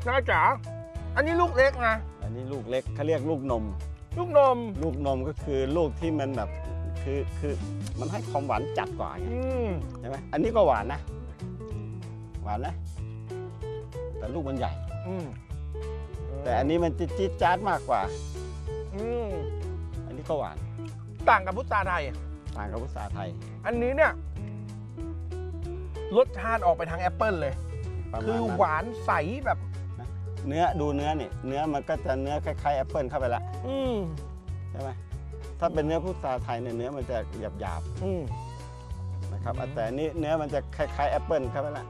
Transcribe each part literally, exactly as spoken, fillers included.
น้าจ๋าอันนี้ลูกเล็กนะอันนี้ลูกเล็กเขาเรียกลูกนมลูกนมลูกนมก็คือลูกที่มันแบบคือคือมันให้ความหวานจัดกว่าไงใช่ไหมอันนี้ก็หวานนะหวานนะแต่ลูกมันใหญ่แต่อันนี้มันจี๊ดจ๊าดมากกว่าอันนี้ก็หวานต่างกับพุทราไทยต่างกับพุทราไทยอันนี้เนี่ยรสชาติออกไปทางแอปเปิลเลยคือหวานใสแบบเนื้อดูเนื้อนี่เนื้อมันก็จะเนื้อคล้ายๆแอปเปิลเข้าไปละใช่ไหมถ้าเป็นเนื้อพุทราไทยเนี่ยเนื้อมันจะหยาบๆนะครับแต่นี้เนื้อมันจะคล้ายๆแอปเปิลเข้าไปละ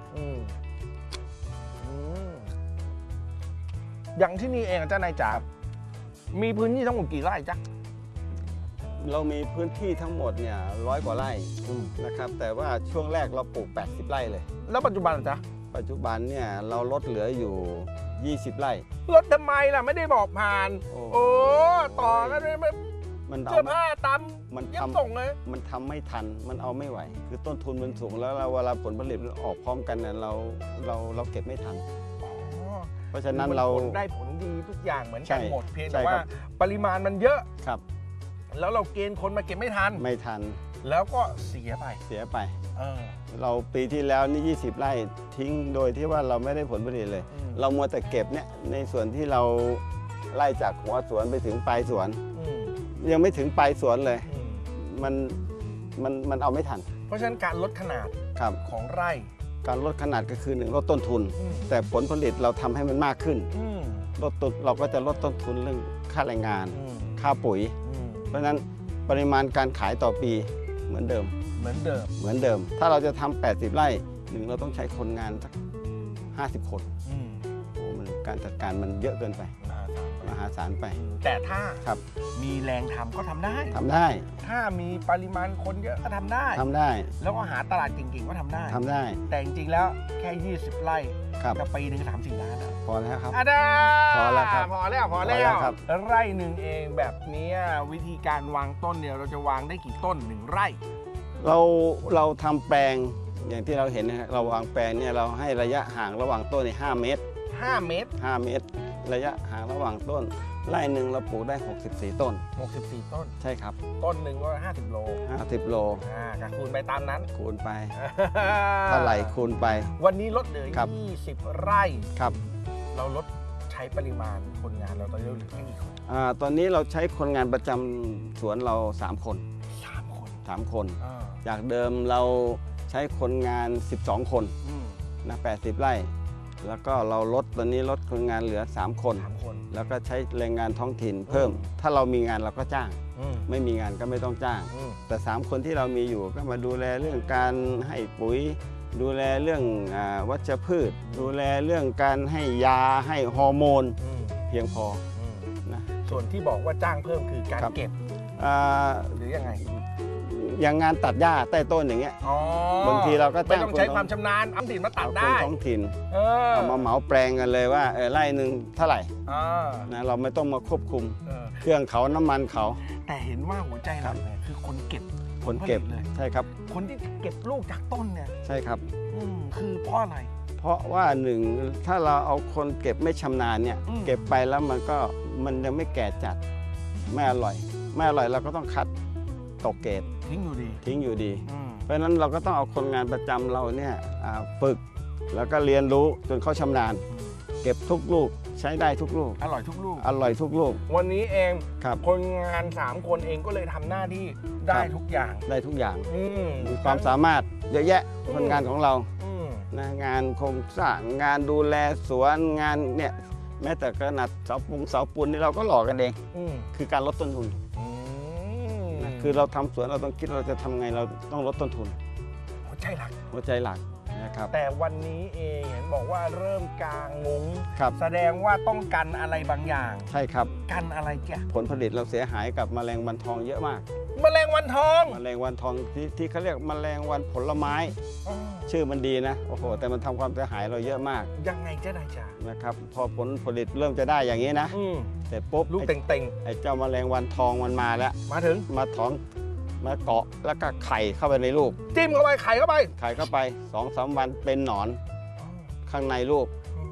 อย่างที่นี่เองอาจารย์นายจ๋ามีพื้นที่ทั้งหมดกี่ไร่จ๊ะเรามีพื้นที่ทั้งหมดเนี่ยร้อยกว่าไร่นะครับแต่ว่าช่วงแรกเราปลูกแปดสิบไร่เลยแล้วปัจจุบันจ๊ะปัจจุบันเนี่ยเราลดเหลืออยู่ยี่สิบไร่ลดทำไมล่ะไม่ได้บอกผ่านโอ้ต่อกันไม่มันเสื้อผ้าตำมันยับส่งเลยมันทำไม่ทันมันเอาไม่ไหวคือต้นทุนมันสูงแล้วเวลาผลผลิตมันออกพร้อมกันเนี่ยเราเราเราเก็บไม่ทันเพราะฉะนั้นเราได้ผลดีทุกอย่างเหมือนกันหมดเพียงแต่ว่าปริมาณมันเยอะครับแล้วเราเกณฑ์คนมาเก็บไม่ทันไม่ทันแล้วก็เสียไปเสียไปเออเราปีที่แล้วนี่ยี่สิบไร่ทิ้งโดยที่ว่าเราไม่ได้ผลผลิตเลยเรามัวแต่เก็บเนี่ยในส่วนที่เราไล่จากหัวสวนไปถึงปลายสวนยังไม่ถึงปลายสวนเลยมันมันมันเอาไม่ทันเพราะฉะนั้นการลดขนาดของไร่การลดขนาดก็คือหนึ่งลดต้นทุนแต่ผลผลิตเราทำให้มันมากขึ้นลดต้นเราก็จะลดต้นทุนเรื่องค่าแรงงานค่าปุ๋ยเพราะฉะนั้นปริมาณการขายต่อปีเหมือนเดิมเหมือนเดิมเหมือนเดิมถ้าเราจะทำแปดสิบไร่หนึ่งเราต้องใช้คนงานสักห้าสิบคนโอ้มันการจัดการมันเยอะเกินไปมหาศาลไปแต่ถ้าครับมีแรงทำก็ทำได้ทำได้ถ้ามีปริมาณคนเยอะก็ทำได้ทำได้แล้วก็หาตลาดเก่งๆก็ทำได้ทำได้แต่จริงๆแล้วแค่ยี่สิบไร่กับปีหนึ่งสามสี่ล้านพอแล้วครับพอแล้วครับพอแล้วพอแล้วไร่หนึ่งเองแบบนี้วิธีการวางต้นเนี่ยเราจะวางได้กี่ต้นหนึ่งไร่เราเราทำแปลงอย่างที่เราเห็นนะเราวางแปลงเนี่ยเราให้ระยะห่างระหว่างต้นในห้าเมตรห้าเมตรห้าเมตรระยะห่างระหว่างต้นไร่หนึ่งเราปลูกได้หกสิบสี่ต้นหกสิบสี่ต้นใช่ครับต้นหนึ่งก็ห้าสิบโลห้าสิบโลอ่าก็คูณไปตามนั้นคูณไปเท่าไหร่คูณไปวันนี้ลดเหลือยี่สิบไร่ครับเราลดใช้ปริมาณคนงานเราตอนนี้เหลือกี่คนอ่าตอนนี้เราใช้คนงานประจำสวนเราสามคนสามคนสามคนจากเดิมเราใช้คนงานสิบสองคนนะแปดสิบไร่แล้วก็เราลดตอนนี้ลดคนงานเหลือสามคนแล้วก็ใช้แรงงานท้องถิ่นเพิ่มถ้าเรามีงานเราก็จ้างไม่มีงานก็ไม่ต้องจ้างแต่สามคนที่เรามีอยู่ก็มาดูแลเรื่องการให้ปุ๋ยดูแลเรื่องวัชพืชดูแลเรื่องการให้ยาให้ฮอร์โมนเพียงพอนะส่วนที่บอกว่าจ้างเพิ่มคือการเก็บหรือยังไงอย่างงานตัดหญ้าใต้ต้นอย่างเงี้ยบางทีเราก็ไม่ต้องใช้ความชำนาญท้องถิ่นมาตัดได้ท้องถิ่นเอามาเหมาแปลงกันเลยว่าไร่หนึ่งเท่าไหร่นะเราไม่ต้องมาควบคุมเครื่องเขาน้ำมันเขาแต่เห็นว่าหัวใจหลักเนี่ยคือคนเก็บคนเก็บเลยใช่ครับคนที่เก็บลูกจากต้นเนี่ยใช่ครับคือเพราะอะไรเพราะว่าหนึ่งถ้าเราเอาคนเก็บไม่ชำนาญเนี่ยเก็บไปแล้วมันก็มันยังไม่แก่จัดไม่อร่อยไม่อร่อยเราก็ต้องคัดตกเกรดทิ้งอยู่ดีทิ้งอยู่ดีเพราะฉะนั้นเราก็ต้องเอาคนงานประจำเราเนี่ยฝึกแล้วก็เรียนรู้จนเขาชำนาญเก็บทุกลูกใช้ได้ทุกลูกอร่อยทุกลูกอร่อยทุกลูกวันนี้เองคนงานสามคนเองก็เลยทำหน้าที่ได้ทุกอย่างได้ทุกอย่างมีความสามารถเยอะแยะคนงานของเรานะงานโครงสร้างงานดูแลสวนงานเนี่ยแม้แต่ขนาดเสาปูนเสาปูนนี่เราก็หล่อกันเองคือการลดต้นทุนคือเราทำสวนเราต้องคิดเราจะทำไงเราต้องลดต้นทุนหัวใจหลักหัวใจหลักนะครับแต่วันนี้เองเห็นบอกว่าเริ่มกางมุ้งแสดงว่าต้องกันอะไรบางอย่างใช่ครับกันอะไรแกผลผลิตเราเสียหายกับแมลงวันทองเยอะมากแมลงวันทองแมลงวันทองที่ที่เขาเรียกแมลงวันผลไม้ชื่อมันดีนะโอ้โหแต่มันทำความเสียหายเราเยอะมากยังไงจะได้จ้านะครับพอผลผลิตเริ่มจะได้อย่างนี้นะเสร็จปุ๊บลูกเต่งๆไอ้เจ้าแมลงวันทองมันมาแล้วมาถึงมาถอนมาเกาะแล้วก็ไข่เข้าไปในลูกจิ้มเข้าไปไข่เข้าไปไข่เข้าไปสองสามวันเป็นหนอนข้างในลูก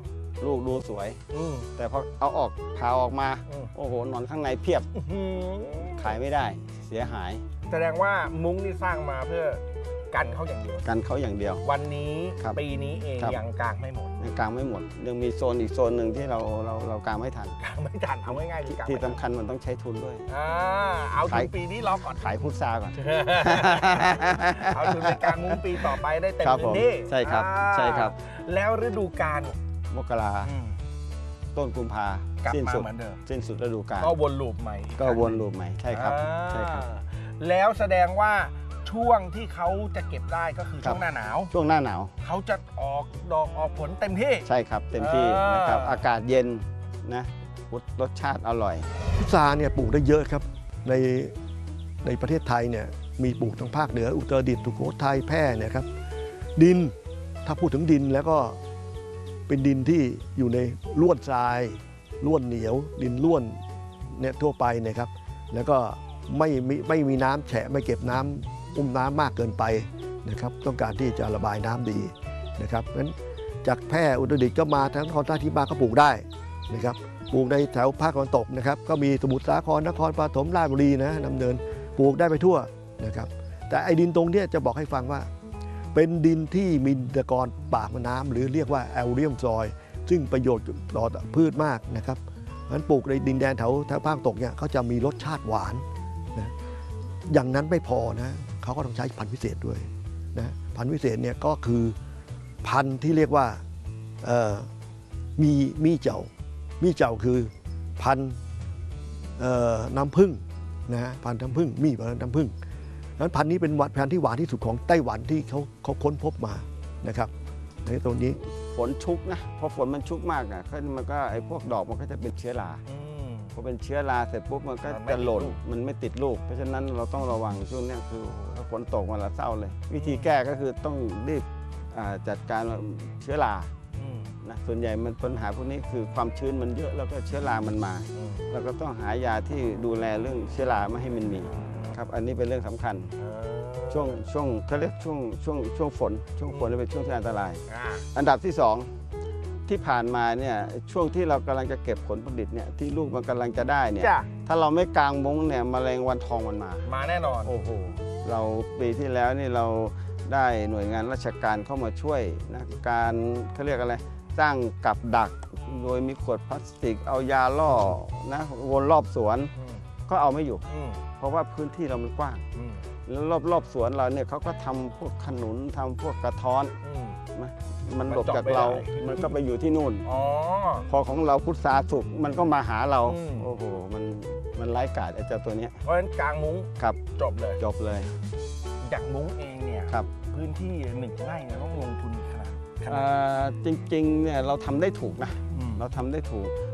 ลูกดูสวยอืมแต่พอเอาออกผ่าออกมาอืมโอ้โหหนอนข้างในเพียบอืมขายไม่ได้เสียหายแสดงว่ามุ้งนี่สร้างมาเพื่อกันเขาอย่างเดียวกันเขาอย่างเดียววันนี้ครับปีนี้เองครับยังกางไม่หมดยังกลางไม่หมดยังมีโซนอีกโซนหนึ่งที่เราเราเรากลางไม่ทันกางไม่ทันเอาง่ายๆคือกางที่ไม่ทันสำคัญมันต้องใช้ทุนด้วยอ่าเอาถึขายงปีนี้รอก่อนขายพุทราก่อนเอาถึงในกลางมุ้งปีต่อไปได้เต็มครับพื้ผมนที่ใช่ครับอ่าใช่ครับแล้วฤดูกาลมกราอืมต้นกุมภากลับสิ้นมาสุดเหมือนเดิมสิ้นสุดฤดูกาลก็วนลูปใหม่ก็วนลูปใหม่ใช่ครับอ่าใช่ครับแล้วแสดงว่าช่วงที่เขาจะเก็บได้ก็คือครับช่วงหน้าหนาวช่วงหน้าหนาวเขาจะออกดอกออกผลเต็มที่ใช่ครับเต็มที่อ่านนะครับอากาศเย็นนะรสชาติอร่อยพุทราเนี่ยปลูกได้เยอะครับในในประเทศไทยเนี่ยมีปลูกทางภาคเหนืออุตรดิตถ์สุโขทัยแพร่เนี่ยครับดินถ้าพูดถึงดินแล้วก็เป็นดินที่อยู่ในล้วนทรายล้วนเหนียว ดินล้วนเนี่ยทั่วไปเนะครับแล้วก็ไม่มีไม่มีน้ำแฉะไม่เก็บน้ำอุ้มน้ำมากเกินไปนะครับต้องการที่จะระบายน้ำดีนะครับเพราะฉะนั้นจากแพร่อุตรดิตถ์ก็มาทั้งนครราชสีมาก็ปลูกได้นะครับปลูกในแถวภาคตะวันตกนะครับก็มีสมุทรสาครนครปฐมราชบุรีนะดำเนินปลูกได้ไปทั่วนะครับแต่ไอ้ดินตรงเนี้ยจะบอกให้ฟังว่า เป็นดินที่มีตะกอนปากน้ำหรือเรียกว่าแอลเรียมซอยซึ่งประโยชน์ต่อพืชมากนะครับเพราะฉะนั้นปลูกในดินแดนแถวแถวภาคตกเนี่ยเขาจะมีรสชาติหวานนะอย่างนั้นไม่พอนะเขาก็ต้องใช้พันธุ์พิเศษด้วยนะพันธุ์พิเศษเนี่ยก็คือพันธุ์ที่เรียกว่าเอ่อมีมีเจ้ามีเจ้าคือพันธุ์เอ่อน้ำผึ้งนะฮะพันธุ์น้ำผึ้งมีพันธุ์น้ำผึ้งนั้นพันธุ์นี้เป็นพันธุ์ที่หวานที่สุดของไต้หวันที่เขาเขาค้นพบมานะครับในตรงนี้ฝนชุกนะพอฝนมันชุกมากอ่ะก็มันก็ไอ้พวกดอกมันก็จะเป็นเชื้อราอืมพอเป็นเชื้อราเสร็จปุ๊บมันก็มันไม่จะหล่นติดลูกมันไม่ติดลูก เพราะฉะนั้นเราต้องระวังช่วงเนี้ยคือถ้าฝนตกมาละเศร้าเลย วิธีแก้ก็คือต้องรีบอ่าจัดการเชื้อราอืมนะส่วนใหญ่มันปัญหาพวกนี้คือความชื้นมันเยอะแล้วก็เชื้อรามันมาอืมเราก็ต้องหายาที่ดูแลเรื่องเชื้อราไม่ให้มันมีครับอันนี้เป็นเรื่องสำคัญเออช่วงช่วงเขาเรียกช่วงช่วงช่วงฝนช่วงฝนจะเป็นช่วงที่อันตรายอ่าอันดับที่สองที่ผ่านมาเนี่ยช่วงที่เรากำลังจะเก็บผลผลิตเนี่ยที่ลูกมันกำลังจะได้เนี่ยจ้ะถ้าเราไม่กางมุ้งเนี่ยแมลงวันทองมันมามาแน่นอนโอ้โหเราปีที่แล้วนี่เราได้หน่วยงานราชการเข้ามาช่วยนะการเขาเรียกอะไรสร้างกับดักโดยมีขวดพลาสติกเอายาล่อนะวนรอบสวนอืมก็เอาไม่อยู่อืมเพราะว่าพื้นที่เรามันกว้างอืมแล้วรอบๆสวนเราเนี่ยเขาก็ทำพวกขนุนทำพวกกระท้อนอืมนะมันมันหลบจากเจาะไม่เราได้มันก็ไปอยู่ที่นู่นอ๋อพอของเราพุทราสุกมันก็มาหาเราอืมโอ้โห มันมันไร้กาดไอ้เจ้าตัวเนี้ยเพราะฉะนั้นกลางมุ้งครับจบเลยจบเลยจากมุ้งเองเนี่ยครับพื้นที่หนึ่งไร่เนี่ยต้องลงทุนขนาดขนาเอ่ดอจริงๆเนี่ยเราทำได้ถูกนะอืมเราทำได้ถูก